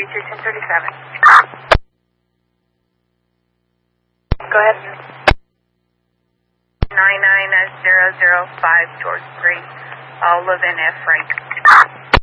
1037. Go ahead. 99005 George Street, Levin F. Frank.